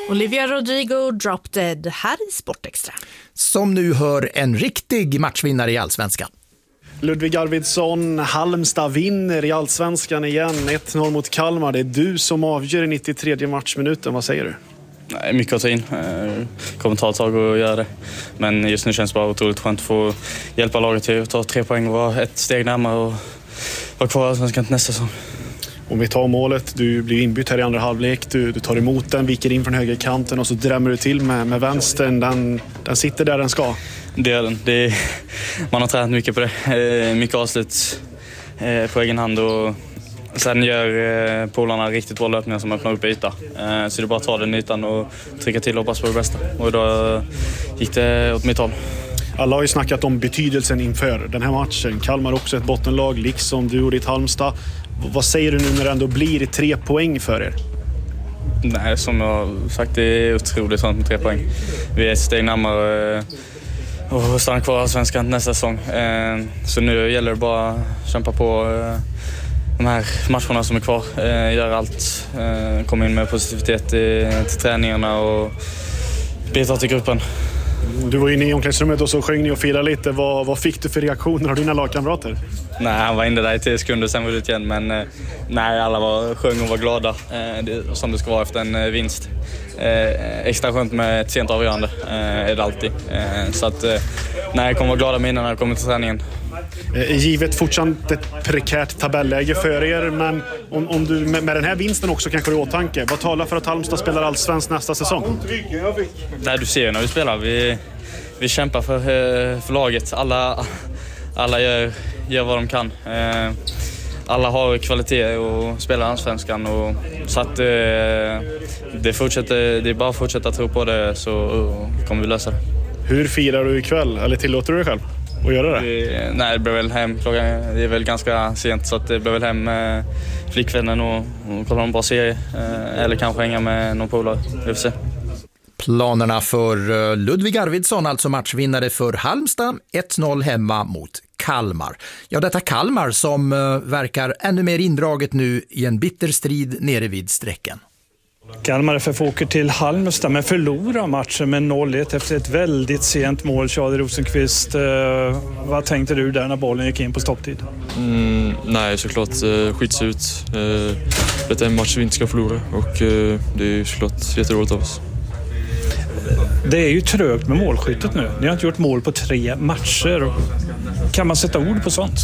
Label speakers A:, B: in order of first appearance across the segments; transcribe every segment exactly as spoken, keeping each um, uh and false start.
A: Olivia Rodrigo, Drop Dead, här i Sportextra.
B: Som nu hör en riktig matchvinnare i Allsvenskan.
C: Ludvig Arvidsson, Halmstad vinner i Allsvenskan igen. ett noll mot Kalmar. Det är du som avgör i nittiotredje matchminuten. Vad säger du?
D: Nej, mycket att ta in. Kommer ta ett tag att göra det. Men just nu känns det bara otroligt skönt att få hjälpa laget till att ta tre poäng och vara ett steg närmare och vara kvar i Allsvenskan nästa säsong.
C: Om vi tar målet, du blir inbytt här i andra halvlek, du, du tar emot den, viker in från högerkanten och så drämmer du till med, med vänstern. Den, den sitter där den ska.
D: Det är den. Det är, man har tränat mycket på det. Mycket avslut på egen hand och sen gör polarna riktigt bra löpningar som öppnar upp yta. Så det är bara att ta den ytan och trycka till och hoppas på det bästa. Och då gick det åt mitt håll.
C: Alla har ju snackat om betydelsen inför den här matchen. Kalmar också ett bottenlag, liksom du och ditt Halmstad. Vad säger du nu när det ändå blir tre poäng för er?
D: Nej, som jag sagt, det är otroligt sånt med tre poäng. Vi är ett steg närmare och stannar kvar i Allsvenskan nästa säsong. Så nu gäller det bara att kämpa på de här matcherna som är kvar. Göra allt, komma in med positivitet till träningarna och bidra till gruppen.
C: Du var inne i omklädningsrummet och så sjöng ni och firade lite. Vad, vad fick du för reaktioner av dina lagkamrater?
D: Nej, han var inne där i tio sekunder, sen var det ut igen. Men eh, nej, alla var, sjöng och var glada. Eh, det, som det ska vara efter en eh, vinst. Eh, extra skönt med ett sent avgörande eh, är det alltid. Eh, så att, eh, nej, jag kommer vara glada med innan jag kommer till träningen.
C: Eh, givet fortsatt ett prekärt tabelläge för er, men om, om du med, med den här vinsten också kanske i åtanke, vad talar för att Halmstad spelar Allsvenskt nästa säsong?
D: Nej, du ser ju när vi spelar. Vi, vi kämpar för, för laget. Alla, alla gör, gör vad de kan. Eh, alla har kvalitet och spelar Allsvenskan. Och, så att eh, det, fortsätter, det är bara att fortsätta tro på det, så kommer vi lösa det.
C: Hur firar du ikväll? Eller tillåter du dig själv att göra det?
D: det nej, det blir väl hem. Klockan, det är väl ganska sent, så att det blir väl hem med flickvännen och, och kolla en bra serie. Eh, eller kanske hänga med någon polare. Vi får se.
B: Planerna för Ludvig Arvidsson, alltså matchvinnare för Halmstad, ett noll hemma mot Kalmar. Ja, detta Kalmar som verkar ännu mer indraget nu i en bitter strid nere vid sträckan.
E: Kalmar F F åker till Halmstad men förlorar matchen med noll ett efter ett väldigt sent mål. Charlie Rosenqvist, eh, vad tänkte du där när bollen gick in på stopptid?
F: Mm, nej, såklart eh, skits ut. Eh, det är en match vi inte ska förlora och eh, det är såklart jätteroligt av oss.
E: Det är ju trögt med målskyttet nu. Ni har inte gjort mål på tre matcher. Kan man sätta ord på sånt?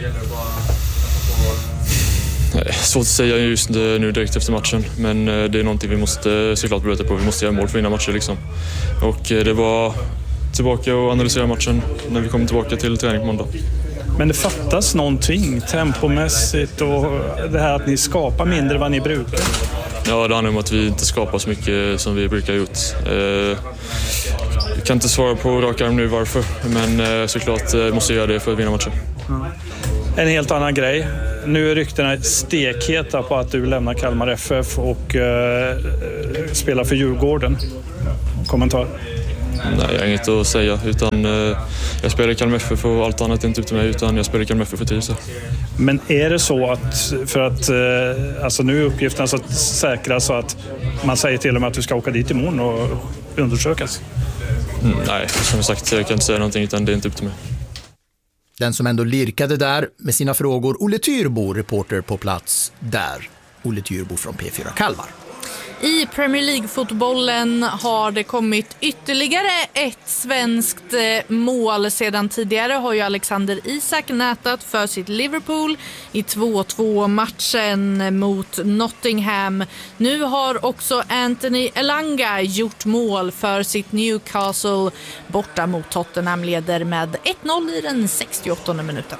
F: Nej, svårt att säga just nu direkt efter matchen, men det är någonting vi måste såklart börja på. Vi måste göra mål för att vinna matcher liksom. Och det var tillbaka och analysera matchen när vi kommer tillbaka till träning på måndag.
E: Men det fattas någonting tempomässigt och det här att ni skapar mindre än vad ni brukar.
F: Ja, det handlar om att vi inte skapar så mycket som vi brukar ha gjort. Eh, jag kan inte svara på rak arm nu varför, men eh, såklart eh, måste jag göra det för att vinna matchen.
E: Mm. En helt annan grej. Nu är ryktena stekheta på att du lämnar Kalmar F F och eh, spelar för Djurgården. Kommentar?
F: Nej, jag har inget att säga, utan eh, jag spelar i Kalmar F F och allt annat är inte upp till mig, utan jag spelar i Kalmar F F för trivs.
E: Men är det så att, för att eh, alltså nu är uppgifterna så att säkra så att man säger till och med att du ska åka dit imorgon och undersökas?
F: Mm, nej, som sagt, jag kan inte säga någonting, utan det är inte upp till mig.
B: Den som ändå lirkade där med sina frågor, Olle Tyrbo, reporter på plats där. Olle Tyrbo från P fyra Kalmar.
A: I Premier League-fotbollen har det kommit ytterligare ett svenskt mål. Sedan tidigare har ju Alexander Isak nätat för sitt Liverpool i två två matchen mot Nottingham. Nu har också Anthony Elanga gjort mål för sitt Newcastle. Borta mot Tottenham, leder med ett noll i den sextioåttonde minuten.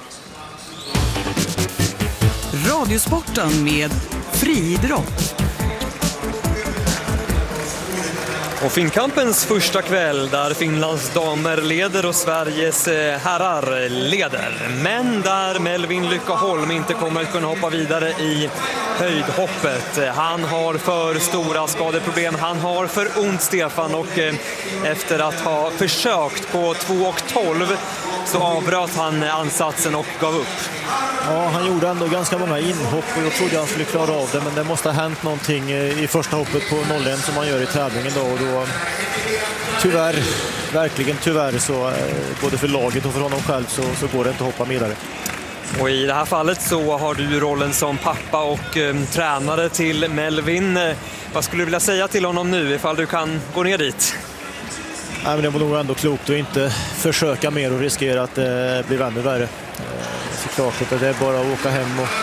G: Radiosporten med friidrott.
H: Och Finnkampens första kväll där Finlands damer leder och Sveriges herrar leder. Men där Melvin Lyckaholm inte kommer att kunna hoppa vidare i höjdhoppet. Han har för stora skadeproblem, han har för ont Stefan, och efter att ha försökt på två och tolv så avbröt han ansatsen och gav upp.
I: Ja, han gjorde ändå ganska många inhopp och jag trodde han skulle klara av det, men det måste ha hänt någonting i första hoppet på noll ett som han gör i tävlingen då, och då tyvärr, verkligen tyvärr, så både för laget och för honom själv så, så går det inte att hoppa vidare.
H: Och i det här fallet så har du rollen som pappa och eh, tränare till Melvin. Eh, vad skulle du vilja säga till honom nu ifall du kan gå ner dit?
I: Nej, men det var nog ändå klokt att inte försöka mer och riskera att det eh, blir ännu värre. Eh, såklart att det är bara att åka hem och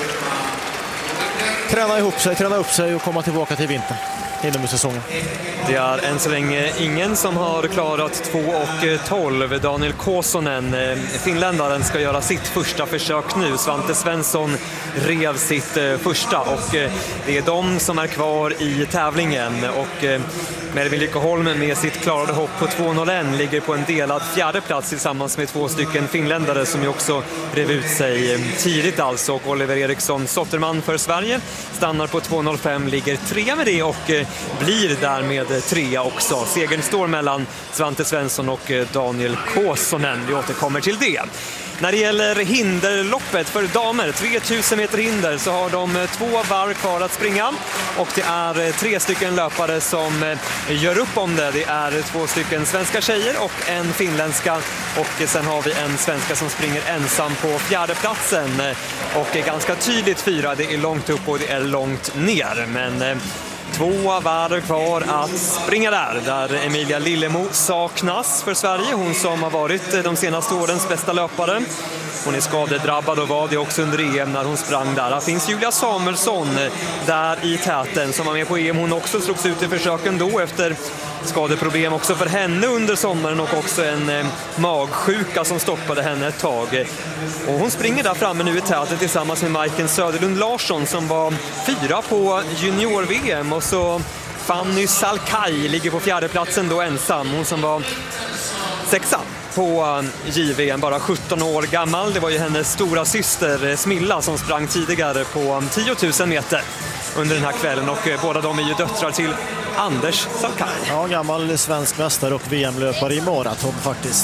I: träna ihop sig, träna upp sig och komma tillbaka till vintern inom säsongen.
H: Det är än så länge ingen som har klarat två och tolv. Daniel Kosonen, finländaren, ska göra sitt första försök nu. Svante Svensson rev sitt första och det är de som är kvar i tävlingen. Och Melvin Lyckoholm med sitt klarade hopp på två noll ett ligger på en delad fjärde plats tillsammans med två stycken finländare som ju också rev ut sig tidigt alltså. Och Oliver Eriksson Sotterman för Sverige stannar på två noll fem, ligger tre med det och blir därmed trea också. Segern står mellan Svante Svensson och Daniel Kosonen. Vi återkommer till det. När det gäller hinderloppet för damer, tre tusen meter hinder, så har de två varv kvar att springa och det är tre stycken löpare som gör upp om det. Det är två stycken svenska tjejer och en finländska, och sen har vi en svenska som springer ensam på fjärde platsen och är ganska tydligt fyra. Det är långt upp och det är långt ner, men två varv kvar att springa där, där Emilia Lillemo saknas för Sverige. Hon som har varit de senaste årens bästa löpare. Hon är skadedrabbad och var det också under E M när hon sprang där. Här finns Julia Samuelsson där i täten som var med på E M. Hon också slogs ut i försöken då efter skadeproblem också för henne under sommaren och också en eh, magsjuka som stoppade henne ett tag. Och hon springer där framme nu i täten tillsammans med Majken Söderlund Larsson som var fyra på junior-V M, och så Fanny Salkai ligger på fjärde platsen då ensam. Hon som var sexa på J V M, bara sjutton år gammal. Det var ju hennes stora syster Smilla som sprang tidigare på tio tusen meter under den här kvällen, och båda de är ju döttrar till Anders Salkai.
I: Ja, gammal svensk mästare och V M-löpare i maraton faktiskt.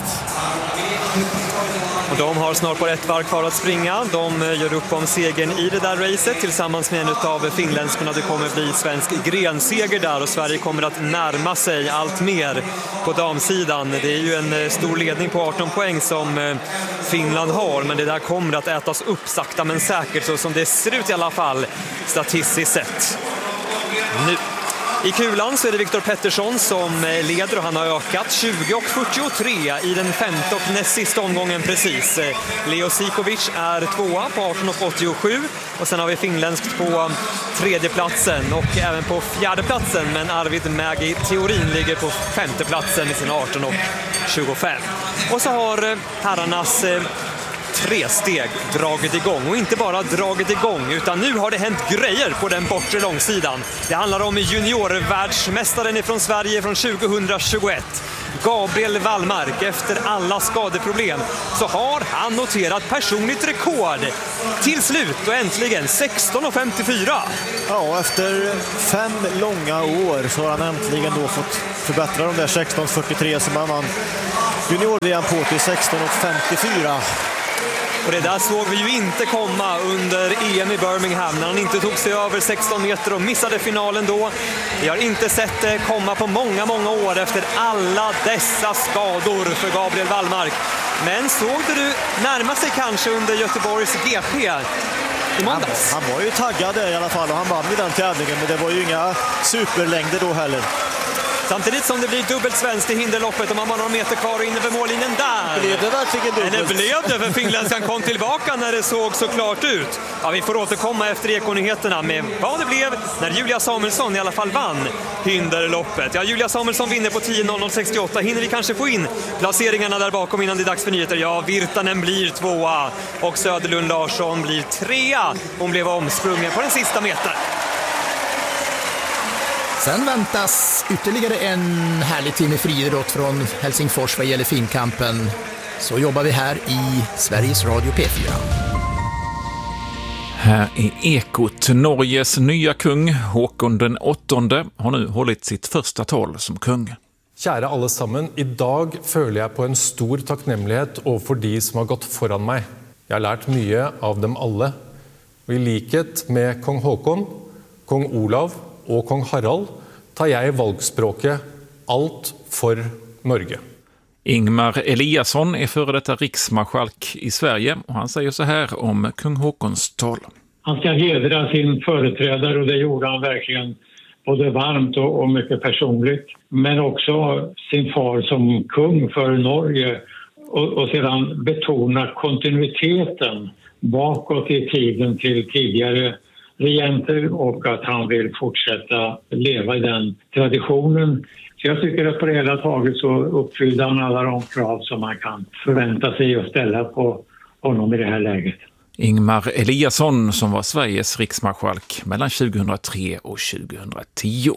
H: Och de har snart på ett varv kvar att springa. De gör upp om segern i det där racet tillsammans med en av finländskorna. Det kommer bli svensk grenseger där och Sverige kommer att närma sig allt mer på damsidan. Det är ju en stor ledning på arton poäng som Finland har, men det där kommer att ätas upp sakta men säkert, så som det ser ut i alla fall statistiskt sett. Nu i kulan så är det Viktor Pettersson som leder och han har ökat tjugo och fyrtiotre i den femte och näst sista omgången precis. Leo Sikovic är tvåa på arton och åttiosju och sen har vi finländskt på tredje platsen och även på fjärde platsen, men Arvid Mägi Theorin ligger på femte platsen i sina arton och tjugofem. Och så har herrarnas tre steg dragit igång, och inte bara dragit igång utan nu har det hänt grejer på den bortre långsidan. Det handlar om juniorvärldsmästaren från Sverige från tjugohundratjugoett. Gabriel Wallmark, efter alla skadeproblem så har han noterat personligt rekord till slut och äntligen sexton och femtiofyra.
I: Ja, efter fem långa år så har han äntligen då fått förbättra de där sexton fyrtiotre som han vann junior-V M på till sexton och femtiofyra.
H: Och det där såg vi ju inte komma under E M i Birmingham när han inte tog sig över sexton meter och missade finalen då. Vi har inte sett det komma på många, många år efter alla dessa skador för Gabriel Wallmark. Men såg du närma sig kanske under Göteborgs G P i måndags?
I: Han, han var ju taggad där i alla fall och han vann i den tävlingen, men det var ju inga superlängder då heller.
H: Samtidigt som det blir dubbelt svenskt i hinderloppet och man har några meter kvar och in över mållinjen där.
I: Blev det verkligen dubbelt?
H: Det blev det, för finländskan kom tillbaka när det såg så klart ut. Ja, vi får återkomma efter ekonyheterna med vad det blev när Julia Samuelsson i alla fall vann hinderloppet. Ja, Julia Samuelsson vinner på tio noll noll sextioåtta. Hinner vi kanske få in placeringarna där bakom innan det är dags för nyheter? Ja, Virtanen blir tvåa och Söderlund Larsson blir trea. Hon blev omsprungen på den sista metern.
B: Sen väntas ytterligare en härlig timme friidrott från Helsingfors vad gäller finkampen. Så jobbar vi här i Sveriges Radio P fyra.
J: Här är Ekot. Norges nya kung, Håkon den åttonde, har nu hållit sitt första tal som kung. Kjære alle sammen, i dag føler jeg på en stor takknemlighet overfor de som har gått foran meg. Jeg har lært mye av dem alle. Og i likhet med kong Håkon, kong Olav og kong Harald tar jeg valgspråket alt for Norge.
K: Ingmar Eliasson är före detta riksmarskalk i Sverige och han säger så här om kung Håkons tal.
L: Han ska hedra sin företrädare och det gjorde han verkligen både varmt och, och mycket personligt. Men också sin far som kung för Norge och, och sedan betona kontinuiteten bakåt i tiden till tidigare regenter och att han vill fortsätta leva i den traditionen. Så jag tycker att på det hela taget så uppfyllde han alla de krav som man kan förvänta sig och ställa på honom i det här läget.
K: Ingmar Eliasson som var Sveriges riksmarskalk mellan tjugohundratre och tjugohundratio.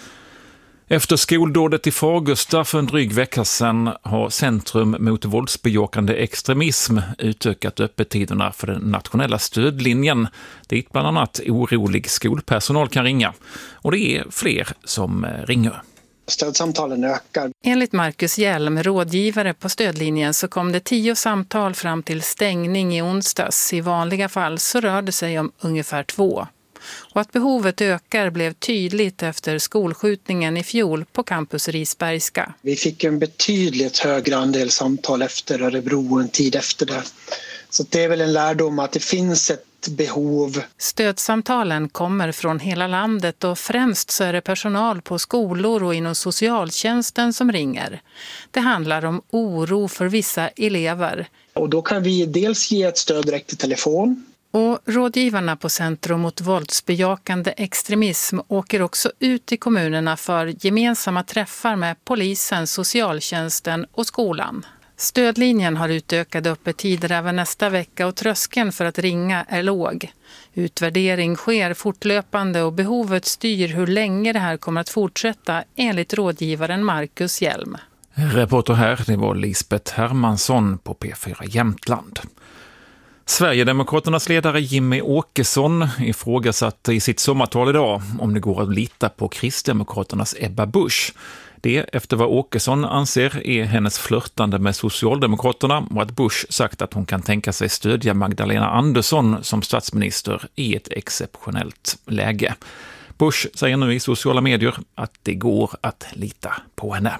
K: Efter skoldådet i Fagersta för en dryg vecka sedan har Centrum mot våldsbejakande extremism utökat öppettiderna för den nationella stödlinjen dit bland annat orolig skolpersonal kan ringa. Och det är fler som ringer.
M: Stödsamtalen ökar.
N: Enligt Marcus Hjelm, rådgivare på stödlinjen, så kom det tio samtal fram till stängning i onsdags. I vanliga fall så rör det sig om ungefär två. Och att behovet ökar blev tydligt efter skolskjutningen i fjol på campus Risbergska.
M: Vi fick en betydligt högre andel samtal efter Örebro en tid efter det. Så det är väl en lärdom att det finns ett behov.
N: Stödsamtalen kommer från hela landet och främst så är det personal på skolor och inom socialtjänsten som ringer. Det handlar om oro för vissa elever.
M: Och då kan vi dels ge ett stöd direkt i telefon.
N: Och rådgivarna på Centrum mot våldsbejakande extremism åker också ut i kommunerna för gemensamma träffar med polisen, socialtjänsten och skolan. Stödlinjen har utökade öppettider även nästa vecka och tröskeln för att ringa är låg. Utvärdering sker fortlöpande och behovet styr hur länge det här kommer att fortsätta enligt rådgivaren Marcus Hjelm.
K: Reporter här, det var Lisbeth Hermansson på P fyra Jämtland. Sverigedemokraternas ledare Jimmy Åkesson ifrågasatte i sitt sommartal idag om det går att lita på Kristdemokraternas Ebba Busch. Det efter vad Åkesson anser är hennes flörtande med Socialdemokraterna och att Busch sagt att hon kan tänka sig stödja Magdalena Andersson som statsminister i ett exceptionellt läge. Busch säger nu i sociala medier att det går att lita på henne.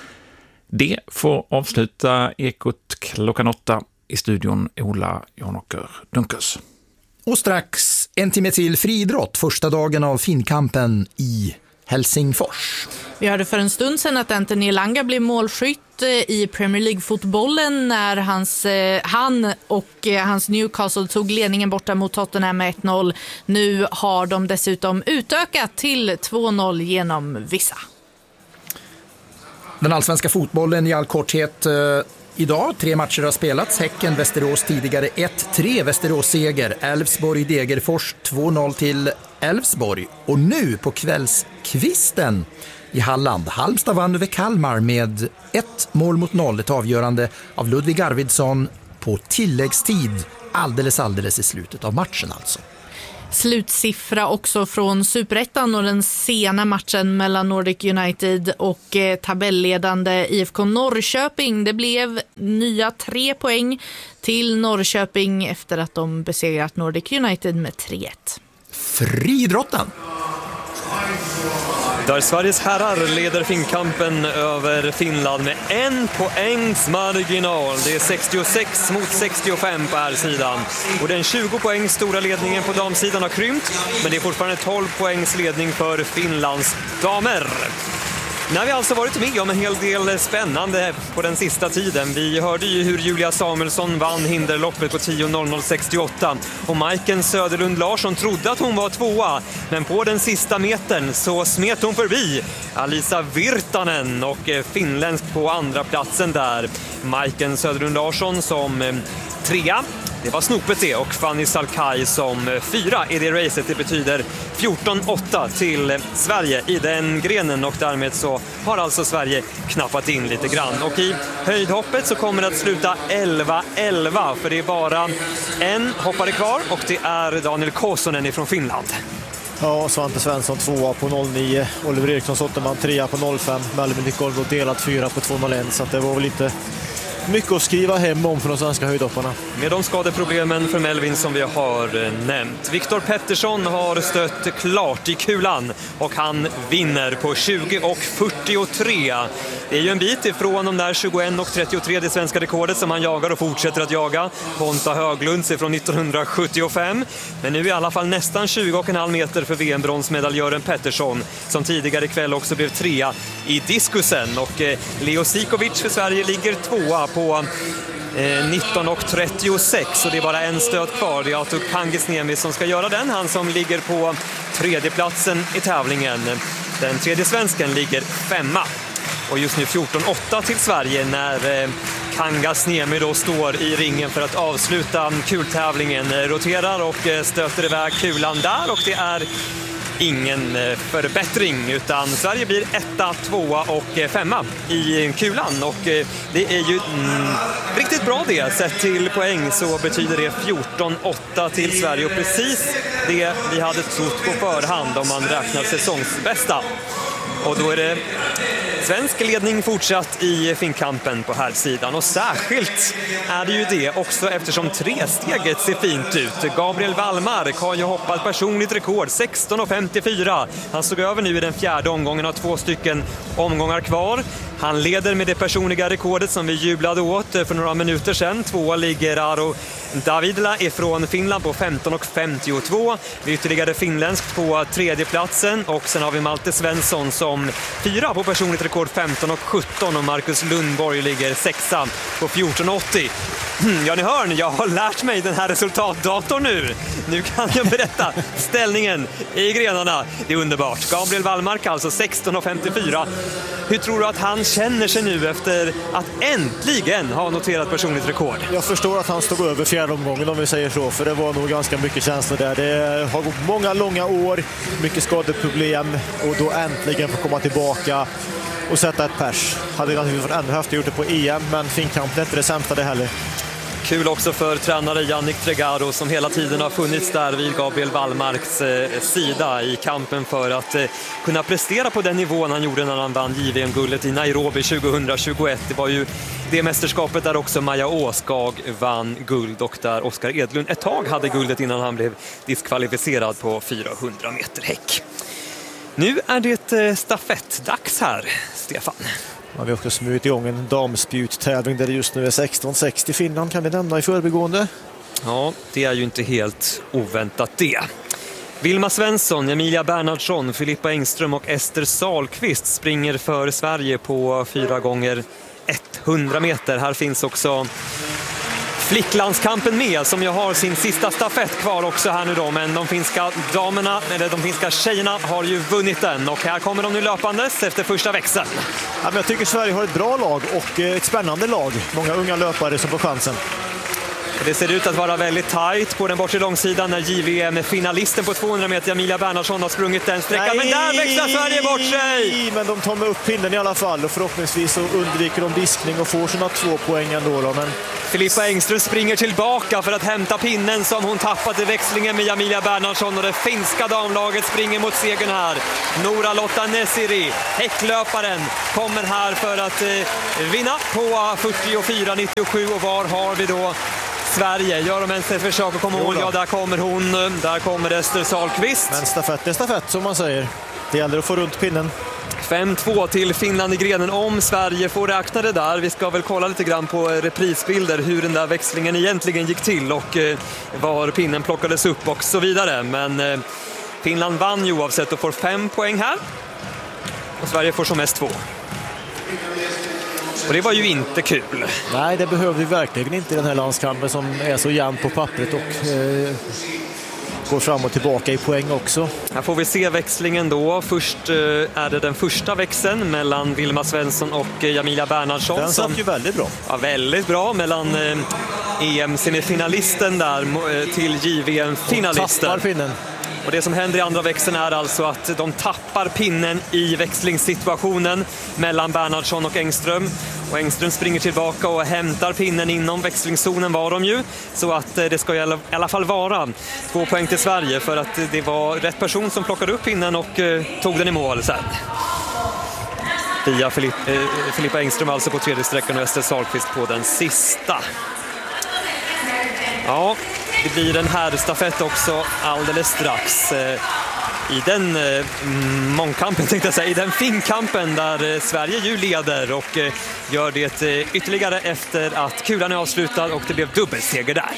K: Det får avsluta Ekot klockan åtta. I studion Ola Jonåker Dunkers.
B: Och strax en timme till friidrott, första dagen av Finnkampen i Helsingfors.
A: Vi hörde för en stund sedan att Anthony Elanga blev målskytt i Premier League-fotbollen när hans, han och hans Newcastle tog ledningen borta mot Tottenham med ett noll. Nu har de dessutom utökat till två noll genom vissa.
B: Den allsvenska fotbollen i all korthet idag. Tre matcher har spelats. Häcken, Västerås tidigare ett tre Västerås-seger. Elfsborg, Degerfors två noll till Elfsborg. Och nu på kvällskvisten i Halland. Halmstad vann över Kalmar med ett mål mot noll. Ett avgörande av Ludvig Arvidsson på tilläggstid. Alldeles, alldeles i slutet av matchen alltså.
A: Slutsiffra också från Superettan och den sena matchen mellan Nordic United och eh, tabelledande I F K Norrköping. Det blev nya tre poäng till Norrköping efter att de besegrat Nordic United med tre ett.
B: Friidrotten.
H: Där Sveriges herrar leder Finnkampen över Finland med en poängs marginal. Det är sextiosex mot sextiofem på här sidan. Och den tjugo poängs stora ledningen på damsidan har krympt. Men det är fortfarande tolv poängs ledning för Finlands damer. När vi alltså varit med om en hel del spännande på den sista tiden. Vi hörde ju hur Julia Samuelsson vann hinderloppet på tio noll noll sextioåtta. Och Majken Söderlund Larsson trodde att hon var tvåa. Men på den sista metern så smet hon förbi Alisa Virtanen och finländsk på andra platsen där. Majken Söderlund Larsson som trea. Det var snopet det och Fanny Salkai som fyra i det racet. Det betyder fjorton åtta till Sverige i den grenen och därmed så har alltså Sverige knappat in lite grann. Och i höjdhoppet så kommer det att sluta elva elva för det är bara en hoppare kvar och det är Daniel Kosonen ifrån Finland.
I: Ja, Svante Svensson tvåa på noll nio. Oliver Eriksson Sotterman trea på noll fem. Melvin Nicholbo delat fyra på två noll ett. Så att det var väl inte mycket att skriva hem om för de svenska höjdhopparna.
H: Med de skadeproblemen för Melvin som vi har nämnt. Viktor Pettersson har stött klart i kulan och han vinner på tjugo och fyrtiotre. Det är ju en bit ifrån de där tjugoett och trettiotre, det svenska rekordet som han jagar och fortsätter att jaga. Ponta Höglunds från nittonhundrasjuttiofem. Men nu är i alla fall nästan tjugo och en halv meter för V M-bronsmedaljören Pettersson som tidigare ikväll också blev trea i diskusen. Och Leo Sikovic för Sverige ligger tvåa på nitton och trettiosex och det är bara en stöt kvar. Det är Artur Kangasniemi som ska göra den. Han som ligger på tredjeplatsen i tävlingen. Den tredje svensken ligger femma. Och just nu fjorton åtta till Sverige när Kangasniemi då står i ringen för att avsluta kultävlingen. Roterar och stöter iväg kulan där och det är ingen förbättring utan Sverige blir etta, tvåa och femma i kulan och det är ju mm, riktigt bra det. Sett till poäng så betyder det fjorton åtta till Sverige och precis det vi hade trott på förhand om man räknar säsongsbästa. Och då är det svensk ledning fortsatt i finkampen på här sidan och särskilt är det ju det också eftersom tresteget ser fint ut. Gabriel Wallmark har ju hoppat personligt rekord sexton och femtiofyra. Han stod över nu i den fjärde omgången och två stycken omgångar kvar. Han leder med det personliga rekordet som vi jublade åt för några minuter sedan. Tvåa ligger Aro Davidla ifrån Finland på femton och femtiotvå. Vi ytterligare finländskt på tredje platsen och sen har vi Malte Svensson som fyra på personligt rekord femton och sjutton och Marcus Lundborg ligger sexa på fjorton åttio. Ja, ni hör, jag har lärt mig den här resultatdatorn nu. Nu kan jag berätta ställningen i grenarna. Det är underbart. Gabriel Wallmark alltså sexton och femtiofyra. Hur tror du att han känner sig nu efter att äntligen ha noterat personligt rekord?
I: Jag förstår att han stod över fjärde omgången om vi säger så, för det var nog ganska mycket känslor där. Det har gått många långa år, mycket skadeproblem och då äntligen få komma tillbaka och sätta ett pers. Hade naturligtvis varit ännu häftigt gjort det på E M, men finkampen är inte det sämsta det heller.
H: Kul också för tränare Yannick Tregaro som hela tiden har funnits där vid Gabriel Wallmarks eh, sida i kampen för att eh, kunna prestera på den nivån han gjorde när han vann J V M-guldet i Nairobi tjugohundratjugoett. Det var ju det mästerskapet där också Maja Åskag vann guld och där Oskar Edlund ett tag hade guldet innan han blev diskvalificerad på fyrahundra meter häck. Nu är det eh, stafettdags här, Stefan.
I: Ja, vi har också smugit igång en damspjuttävling där det just nu är sexton sextio Finland, kan vi nämna i förbigående.
H: Ja, det är ju inte helt oväntat det. Vilma Svensson, Emilia Bernhardsson, Filippa Engström och Ester Salqvist springer för Sverige på fyra gånger hundra meter. Här finns också flicklandskampen med som jag har sin sista stafett kvar också här nu då, men de finska damerna, eller de finska tjejerna har ju vunnit den och här kommer de nu löpandes efter första växeln.
I: Ja, men jag tycker Sverige har ett bra lag och ett spännande lag. Många unga löpare som får chansen.
H: Det ser ut att vara väldigt tajt på den bortre långsidan när J V M-finalisten på tvåhundra meter Emilia Bernhardsson har sprungit den sträckan. Nej, men där växlar Sverige bort sig!
I: Men de tar med upp pinnen i alla fall och förhoppningsvis så undviker de diskning och får sina två poäng ändå. Då, men...
H: Filippa Engström springer tillbaka för att hämta pinnen som hon tappat i växlingen med Emilia Bernhardsson och det finska damlaget springer mot segern här. Nora Lotta Nesiri, häcklöparen, kommer här för att eh, vinna på fyrtiofyra nittiosju och var har vi då Sverige? Gör de ens ett försök att komma ihåg? Ja, där kommer hon. Där kommer Ester Salqvist.
I: Men stafett är stafett som man säger. Det gäller att få runt pinnen.
H: fem två till Finland i grenen om Sverige får räkna det där. Vi ska väl kolla lite grann på reprisbilder hur den där växlingen egentligen gick till och eh, var pinnen plockades upp och så vidare. Men eh, Finland vann ju oavsett och får fem poäng här. Och Sverige får som mest två. Och det var ju inte kul.
I: Nej, det behövde vi verkligen inte i den här landskampen som är så jämn på pappret och eh, går fram och tillbaka i poäng också.
H: Här får vi se växlingen då. Först eh, är det den första växeln mellan Vilma Svensson och eh, Emilia Bernhardsson.
I: Den satt ju väldigt bra.
H: Ja, väldigt bra mellan eh, E M-semifinalisten där eh, till J V M-finalisten.
I: Tappar pinnen.
H: Och det som händer i andra växeln är alltså att de tappar pinnen i växlingssituationen mellan Bernhardsson och Engström. Och Engström springer tillbaka och hämtar pinnen inom växlingszonen var de ju. Så att det ska i alla fall vara två poäng till Sverige för att det var rätt person som plockade upp pinnen och tog den i mål sen. Via Filipp, eh, Filippa Engström alltså på tredje sträckan och Ester Sahlqvist på den sista. Ja, det blir en herrstafett också alldeles strax. I den eh, mångkampen tänkte jag säga, i den finkampen där eh, Sverige ju leder och eh, gör det eh, ytterligare efter att kulan är avslutad och det blev dubbelseger där.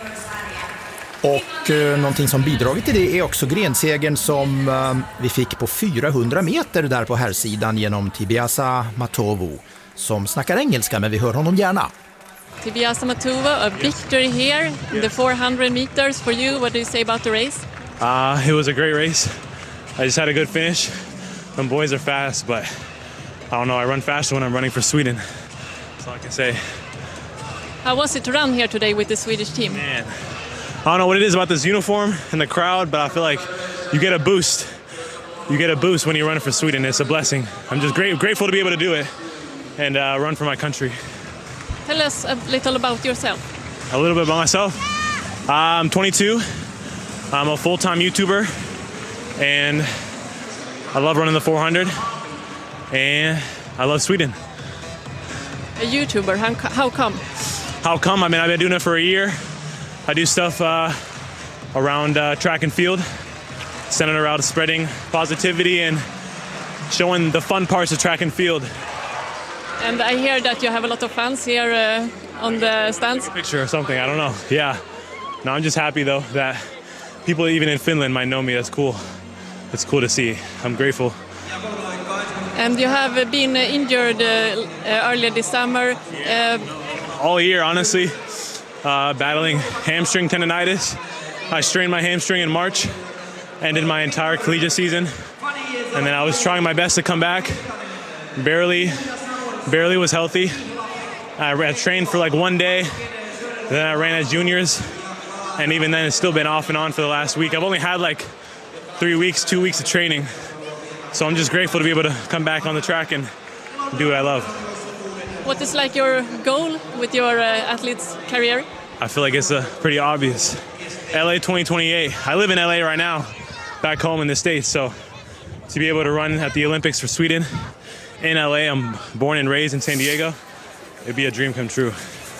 B: Och eh, någonting som bidragit till det är också grensegern som eh, vi fick på fyrahundra meter där på herrsidan genom Tibiasa Matovu som snackar engelska, men vi hör honom gärna.
O: Tibiasa Matovu, a victory here in the four hundred meters for you. What do you say about the race?
P: Uh, it was a great race. I just had a good finish. The boys are fast, but I don't know, I run faster when I'm running for Sweden. That's all I can say.
O: How was it to run here today with the Swedish team?
P: Man, I don't know what it is about this uniform and the crowd, but I feel like you get a boost. You get a boost when you're running for Sweden. It's a blessing. I'm just great, grateful to be able to do it and uh, run for my country.
O: Tell us a little about yourself.
P: A little bit about myself. Uh, I'm twenty-two. I'm a full-time YouTuber, and I love running the four hundred, and I love Sweden.
O: A YouTuber, how, how come?
P: How come? I mean, I've been doing it for a year. I do stuff uh, around uh, track and field, centered around spreading positivity and showing the fun parts of track and field.
O: And I hear that you have a lot of fans here uh, on the stands.
P: Picture or something, I don't know. Yeah. No, I'm just happy, though, that people even in Finland might know me. That's cool. It's cool to see. I'm grateful.
O: And you have been injured uh, earlier this summer. Uh,
P: All year, honestly. Uh, battling hamstring tendonitis. I strained my hamstring in March. Ended my entire collegiate season. And then I was trying my best to come back. Barely, barely was healthy. I, I trained for like one day. Then I ran as juniors. And even then, it's still been off and on for the last week. I've only had like three weeks, two weeks of training. So I'm just grateful to be able to come back on the track and do what I love.
O: What is like your goal with your uh, athlete's career?
P: I feel like it's uh, pretty obvious. L A twenty twenty-eight. I live in L A right now, back home in the States. So to be able to run at the Olympics for Sweden in L A, I'm born and raised in San Diego. It'd be a dream come true.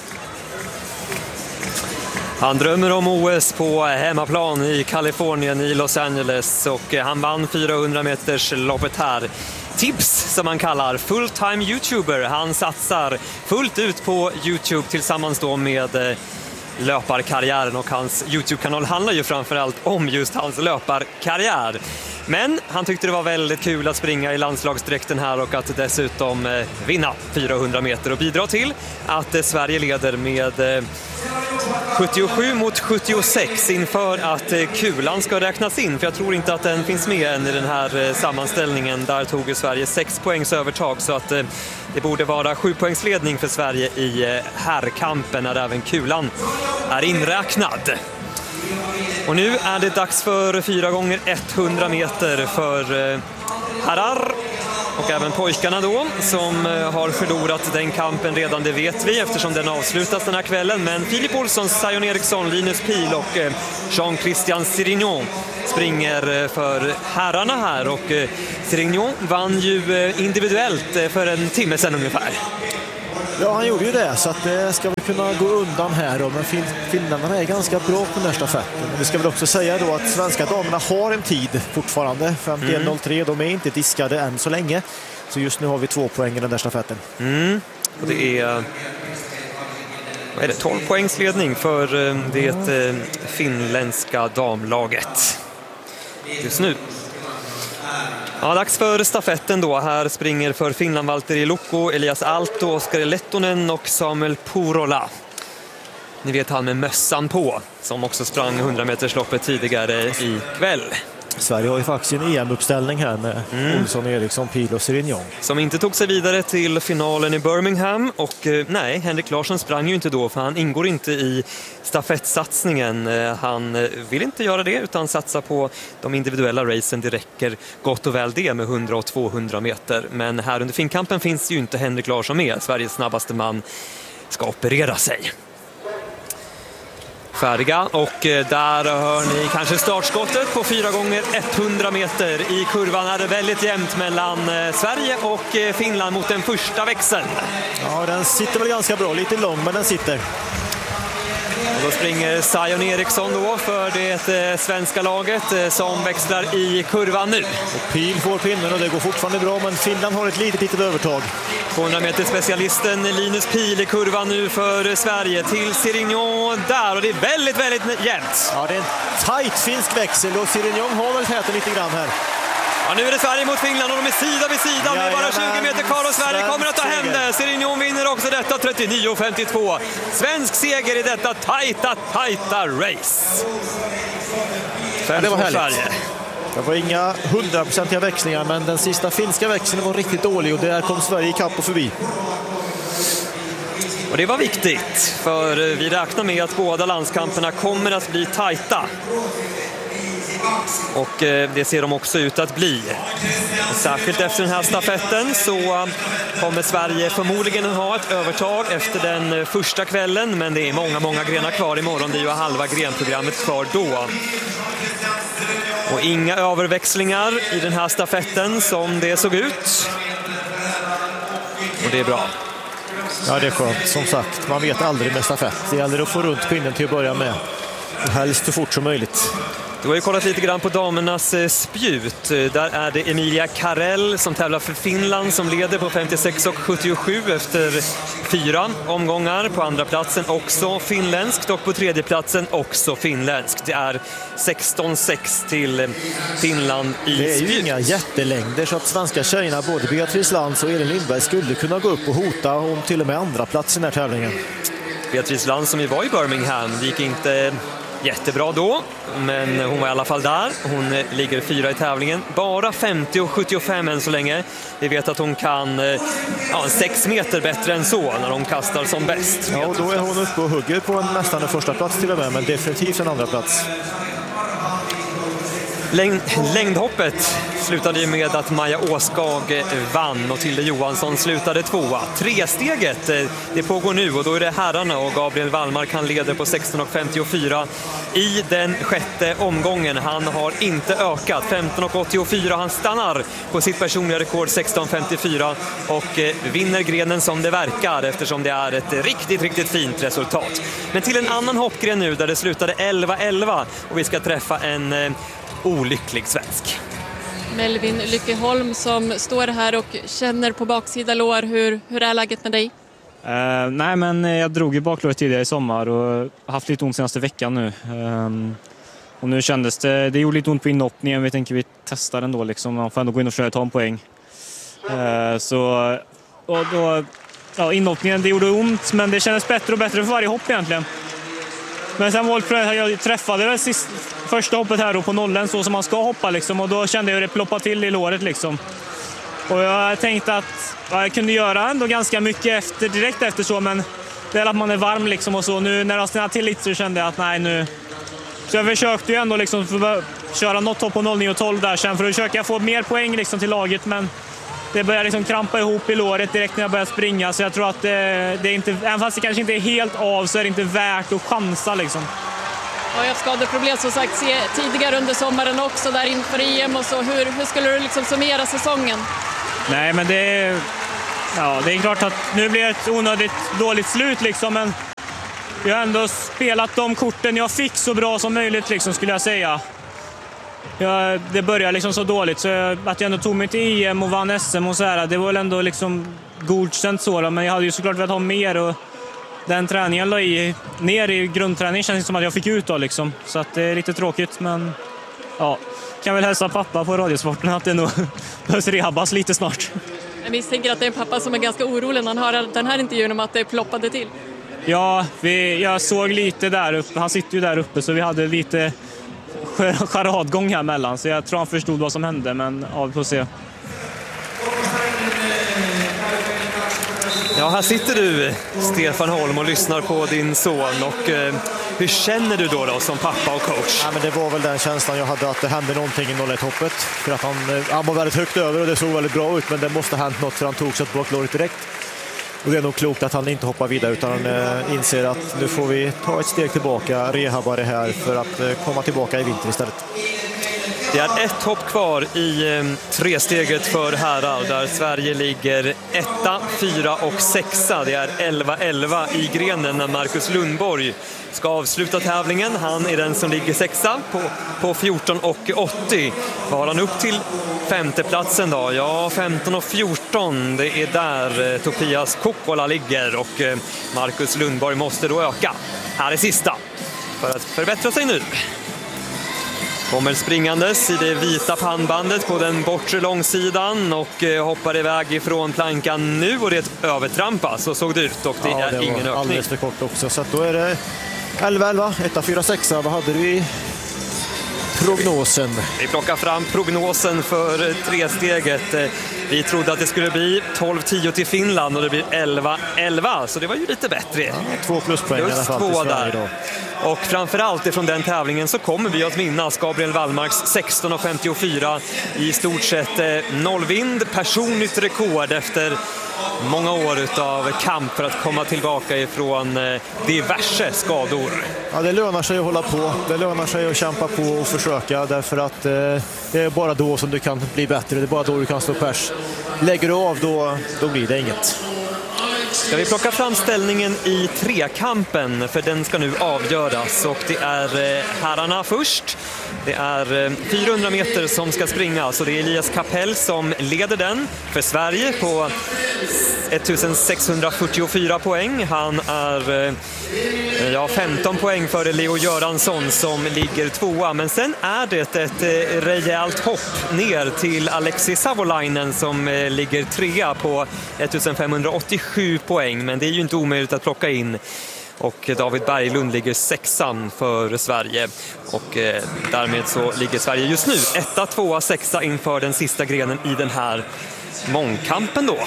H: Han drömmer om O S på hemmaplan i Kalifornien, i Los Angeles, och han vann fyrahundra meters loppet här. Tips, som man kallar, full-time YouTuber. Han satsar fullt ut på YouTube tillsammans då med löparkarriären, och hans YouTube-kanal handlar ju framförallt om just hans löparkarriär. Men han tyckte det var väldigt kul att springa i landslagsdräkten här och att dessutom vinna fyrahundra meter och bidra till att Sverige leder med sjuttiosju mot sjuttiosex inför att kulan ska räknas in. För jag tror inte att den finns med än i den här sammanställningen. Där tog Sverige sex poängs övertag, så att det borde vara sju poängs ledning för Sverige i herrkampen när även kulan är inräknad. Och nu är det dags för fyra gånger hundra meter för herrar och även pojkarna då, som har förlorat den kampen redan, det vet vi eftersom den avslutas den här kvällen. Men Filip Olsson, Sion Eriksson, Linus Pil och Jean-Christian Sirignon springer för herrarna här, och Sirignon vann ju individuellt för en timme sedan ungefär.
I: Ja, han gjorde ju det, så att det ska väl kunna gå undan här då. Men fin- finländarna är ganska bra på den här stafetten. Men vi ska väl också säga då att svenska damerna har en tid fortfarande, femtioett noll tre. De är inte diskade än så länge. Så just nu har vi två poäng i den där stafetten.
H: Mm. Och det är, vad är det, tolv poängs ledning för det finländska damlaget just nu. Ja, dags för stafetten då. Här springer för Finland Valtteri Lukko, Elias Aalto, Oskar Lettonen och Samuel Purola. Ni vet han med mössan på, som också sprang hundra meters loppet tidigare i kväll.
I: Sverige har ju faktiskt en E M-uppställning här med mm. Olsson, Eriksson, Pihl och Sirignon.
H: Som inte tog sig vidare till finalen i Birmingham. Och eh, nej, Henrik Larsson sprang ju inte då, för han ingår inte i stafettsatsningen. Eh, han vill inte göra det utan satsa på de individuella racen. Det räcker gott och väl det med hundra och tvåhundra meter. Men här under finkampen finns ju inte Henrik Larsson med. Sveriges snabbaste man ska operera sig. Färdiga, och där hör ni kanske startskottet på fyra gånger hundra meter. I kurvan är det väldigt jämnt mellan Sverige och Finland mot den första växeln.
I: Ja, den sitter väl ganska bra, lite lång, men den sitter.
H: Och då springer Zion Eriksson då för det svenska laget som växlar i kurvan nu.
I: Och Pihl får pinnen och det går fortfarande bra, men Finland har ett litet, litet övertag.
H: tvåhundra meter specialisten Linus Pihl i kurvan nu för Sverige till Sirignon där, och det är väldigt, väldigt jämnt.
I: Ja, det är en tajt finsk växel och Sirignon har väl täten lite grann här.
H: Ja, nu är det Sverige mot Finland och de är sida vid sida med bara tjugo meter kvar, och Sverige kommer att ta hem det. Sirignon vinner också detta trettionio femtiotvå. Svensk seger i detta tajta, tajta race.
I: Ja, det var härligt. Sverige. Det var inga hundraprocentiga växlingar, men den sista finska växeln var riktigt dålig och där kom Sverige i kapp och förbi.
H: Och det var viktigt, för vi räknar med att båda landskamperna kommer att bli tajta. Och det ser de också ut att bli. Och särskilt efter den här stafetten så kommer Sverige förmodligen att ha ett övertag efter den första kvällen. Men det är många, många grenar kvar imorgon. Det är ju halva grenprogrammet kvar då. Och inga överväxlingar i den här stafetten som det såg ut. Och det är bra.
I: Ja, det är skönt. Som sagt, man vet aldrig med stafett. Det gäller att få runt pinnen till att börja med. Helst så fort som möjligt.
H: Du har ju kollat lite grann på damernas spjut. Där är det Emilia Karel som tävlar för Finland som leder på femtiosex och sjuttiosju efter fyra omgångar. På andra platsen också finländskt, och på tredje platsen också finländskt. Det är sexton sex till Finland i spjut.
I: Det är ju inga jättelängder, så att svenska tjejerna, både Beatrice Lantz och Elin Lindberg, skulle kunna gå upp och hota om till och med andra platsen i den här tävlingen.
H: Beatrice Lantz som ju var i Birmingham, det gick inte jättebra då, men hon var i alla fall där. Hon ligger fyra i tävlingen. Bara femtio och sjuttiofem än så länge. Vi vet att hon kan ja, sex meter bättre än så när hon kastar som bäst.
I: Ja, och då är hon uppe och hugger på en, nästan en första plats till och med, men definitivt en andra plats.
H: Längd, längdhoppet slutade ju med att Maja Åskag vann och Tilde Johansson slutade tvåa. Tresteget, det pågår nu, och då är det herrarna, och Gabriel Wallmark kan leder på sexton och femtiofyra i den sjätte omgången. Han har inte ökat, femton och åttiofyra. Han stannar på sitt personliga rekord sexton femtiofyra och vinner grenen som det verkar, eftersom det är ett riktigt, riktigt fint resultat. Men till en annan hoppgren nu där det slutade elva elva, och vi ska träffa en olycklig svensk.
O: Melvin Lyckeholm som står här och känner på baksida lår. Hur, hur är läget med dig?
Q: Uh, nej, men jag drog i baklåret tidigare i sommar och haft lite ont senaste veckan nu. Um, och nu kändes det, det gjorde lite ont på inhoppningen. Vi tänker vi testar ändå liksom. Man får ändå gå in och försöka ta en poäng. Uh, så och då, ja, inhoppningen, det gjorde ont, men det kändes bättre och bättre för varje hopp egentligen. Men sen var jag träffade det sist, första hoppet här då på nollen så som man ska hoppa liksom, och då kände jag det ploppa till i låret liksom. Och jag tänkte att jag kunde göra ändå ganska mycket efter, direkt efter så, men det är att man är varm liksom och så. Nu när jag stannade till lite så kände jag att nej nu. Så jag försökte ju ändå liksom för köra något hopp på noll nio tolv där sen för att försöka få mer poäng liksom till laget, men det börjar liksom krampa ihop i låret direkt när jag börjar springa, så jag tror att det, det är inte, även fast det kanske inte är helt av, så är det inte värt att chansa liksom.
O: Jag har haft skadeproblem som sagt tidigare under sommaren också där inför E M och så. Hur, hur skulle du liksom summera säsongen?
Q: Nej, men det är, ja, det är klart att nu blir det ett onödigt dåligt slut liksom, men jag har ändå spelat de korten jag fick så bra som möjligt liksom, skulle jag säga. Ja, det började liksom så dåligt så jag, att jag ändå tog mig till E M och vann S M och så här, det var väl ändå liksom godkänt så då, men jag hade ju såklart velat ha mer, och den träningen jag la i, ner i grundträningen känns det som att jag fick ut då liksom, så att det är lite tråkigt, men ja, kan väl hälsa pappa på Radiosporten att det nog behövs rehabas lite snart.
O: Jag misstänker att det är en pappa som är ganska orolig när han hör den här intervjun om att det ploppade till.
Q: Ja, vi, jag såg lite där uppe, han sitter ju där uppe, så vi hade lite charadgång här mellan, så jag tror han förstod vad som hände, men ja, vi får se.
H: Ja, här sitter du, Stefan Holm, och lyssnar på din son. Och eh, hur känner du då, då som pappa och coach?
I: Ja, men det var väl den känslan jag hade, att det hände någonting i noll ett-hoppet. För att han, han var väldigt högt över och det såg väldigt bra ut, men det måste ha hänt något, för han tog sig ett baklåret direkt. Och det är nog klokt att han inte hoppar vidare, utan han eh, inser att nu får vi ta ett steg tillbaka, rehabba det här för att eh, komma tillbaka i vinter istället.
H: Det är ett hopp kvar i eh, tresteget för herrar, där Sverige ligger etta, fyra och sexa. Det är elva elva i grenen när Marcus Lundborg ska avsluta tävlingen. Han är den som ligger sexa på, på fjorton och åttio. Vad har han upp till femteplatsen då? Ja, femton och fjorton. Det är där eh, Topias Kokkola ligger, och eh, Marcus Lundborg måste då öka. Här är sista för att förbättra sig nu. Kommer springandes i det vita pannbandet på den bortre långsidan och eh, hoppar iväg ifrån plankan nu, och det är ett övertrampa, så såg det ut, och det
I: ja,
H: är
I: det
H: ingen ökning.
I: Alldeles för kort också, så att då är det elva elva, ett fyra sex. Vad hade du i prognosen?
H: Vi plockar fram prognosen för tresteget. Vi trodde att det skulle bli tolv tio till Finland, och det blir elva elva, så det var ju lite bättre. Ja,
I: två pluspoäng i alla fall till Sverige där.
H: Och framförallt ifrån den tävlingen så kommer vi att minnas Gabriel Wallmarks sexton och femtiofyra i stort sett noll vind, personligt rekord efter många år av kamp för att komma tillbaka ifrån diverse skador.
I: Ja, det lönar sig att hålla på. Det lönar sig att kämpa på och försöka, därför att eh, det är bara då som du kan bli bättre. Det är bara då du kan stå pers. Lägger du av, då, då blir det inget.
H: Ska vi plocka fram ställningen i trekampen, för den ska nu avgöras, och det är herrarna först. Det är fyrahundra meter som ska springas, så det är Elias Kapell som leder den för Sverige på sextonhundrafyrtiofyra poäng. Han är ja, femton poäng före Leo Göransson som ligger tvåa, men sen är det ett rejält hopp ner till Alexis Savolainen som ligger trea på femtonhundraåttiosju poäng, men det är ju inte omöjligt att plocka in. Och David Berglund ligger sexan för Sverige, och eh, därmed så ligger Sverige just nu etta, tvåa, sexa inför den sista grenen i den här mångkampen då.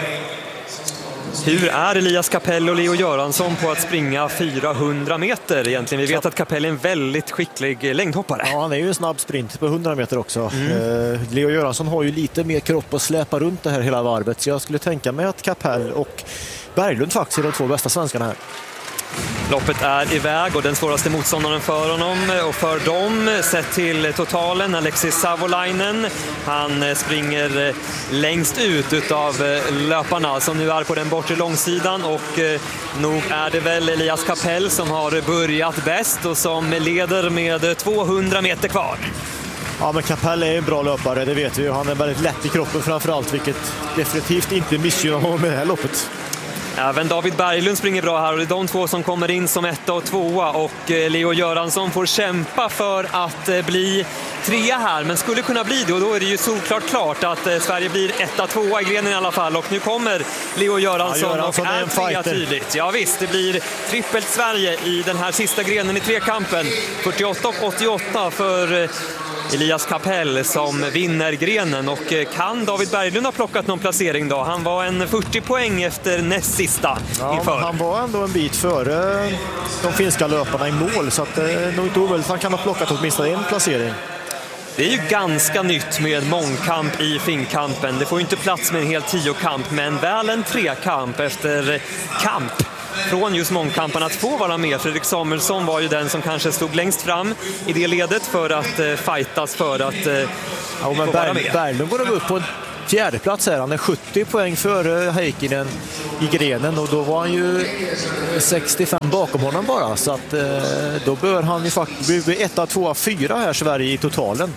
H: Hur är Elias Kapell och Leo Göransson på att springa fyrahundra meter egentligen? Vi vet att Kapell är en väldigt skicklig längdhoppare.
I: Ja, han är ju en snabb sprint på hundra meter också. Mm. Eh, Leo Göransson har ju lite mer kropp att släpa runt det här hela varvet, så jag skulle tänka mig att Kapell och Berglund faktiskt är de två bästa svenskarna här.
H: Loppet är iväg, och den svåraste motståndaren för honom och för dem sett till totalen, Alexis Savolainen. Han springer längst ut utav löparna som nu är på den bortre långsidan, och nog är det väl Elias Kapell som har börjat bäst och som leder med tvåhundra meter kvar.
I: Ja, men Kapell är en bra löpare, det vet vi ju. Han är väldigt lätt i kroppen framförallt, vilket definitivt inte missgynnar honom med det här loppet.
H: Även David Berglund springer bra här, och det är de två som kommer in som etta och tvåa, och Leo Göransson får kämpa för att bli trea här, men skulle kunna bli det, och då är det ju såklart klart att Sverige blir etta, tvåa i grenen i alla fall, och nu kommer Leo Göransson, ja, Göransson och är, är trea tydligt. Ja visst, det blir trippelt Sverige i den här sista grenen i trekampen. fyrtioåtta och åttioåtta för Elias Kapell som vinner grenen, och kan David Berglund ha plockat någon placering då? Han var en fyrtio poäng efter näst sista
I: ja,
H: inför.
I: Han var ändå en bit före de finska löparna i mål, så att det är nog inte oväldigt. Han kan ha plockat åtminstone en placering.
H: Det är ju ganska nytt med mångkamp i finkampen. Det får ju inte plats med en hel tiokamp, men väl en trekamp efter kamp från just mångkampen att få vara med. Fredrik Samuelsson var ju den som kanske stod längst fram i det ledet för att eh, fightas för att eh,
I: ja, men
H: få vara med.
I: Berglund går upp på en fjärde plats här. Han är sjuttio poäng före Heikkinen i grenen, och då var han ju sextiofem bakom honom bara, så att eh, då bör han ju faktiskt bli etta, tvåa, fyra här Sverige i totalen.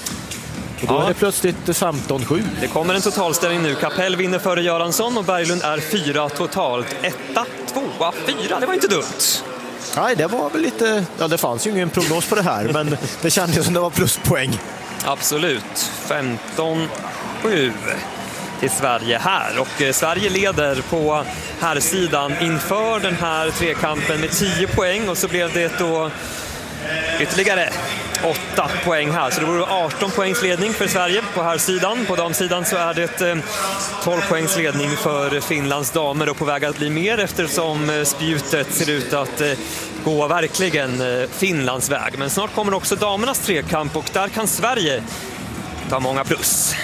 I: Och då ja. är det plötsligt femton sju.
H: Det kommer en totalställning nu. Kapell vinner före Göransson, och Berglund är fyra totalt. Etta, tvåa, fyra. Det var inte dumt.
I: Nej, det var väl lite... Ja, det fanns ju ingen prognos på det här, men det kändes som det var pluspoäng.
H: Absolut. femton sju till Sverige här. Och Sverige leder på här sidan inför den här trekampen med tio poäng. Och så blev det då ytterligare åtta poäng här. Så det vore arton poängs ledning för Sverige på här sidan. På damsidan så är det tolv poängs ledning för Finlands damer och på väg att bli mer eftersom spjutet ser ut att gå verkligen Finlands väg. Men snart kommer också damernas trekamp och där kan Sverige ta många plus.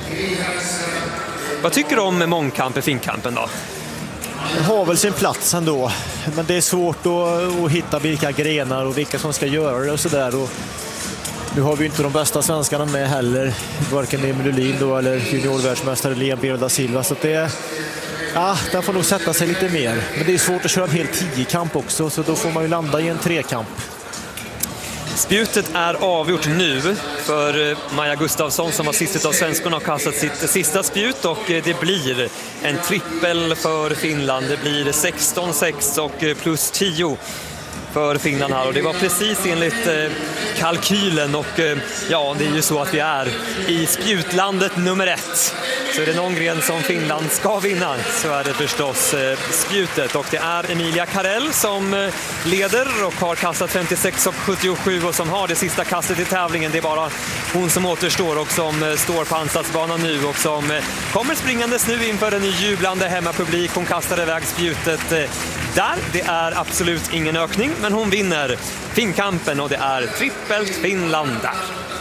H: Vad tycker du om mångkamp i finkampen då?
I: Det har väl sin plats ändå, men det är svårt att, att hitta vilka grenar och vilka som ska göra det och sådär. Och nu har vi inte de bästa svenskarna med heller, varken Emil Ullin då eller juniorvärldsmästare Lea Bero da Silva, så det är, ja, den får nog sätta sig lite mer. Men det är svårt att köra en hel tio-kamp också, så då får man ju landa i en trekamp.
H: Spjutet är avgjort nu för Maja Gustafsson som var sist av svenskorna och kastat sitt sista spjut och det blir en trippel för Finland. Det blir sexton sex och plus tio för Finland här och det var precis enligt kalkylen och ja, det är ju så att vi är i spjutlandet nummer ett. Så är det någon gren som Finland ska vinna så är det förstås spjutet och det är Emilia Karell som leder och har kastat femtiosex och sjuttiosju och som har det sista kastet i tävlingen. Det är bara hon som återstår och som står på ansatsbanan nu och som kommer springandes nu inför en jublande hemmapublik. Hon kastar iväg spjutet där. Det är absolut ingen ökning men hon vinner finkampen och det är trippelt Finland där.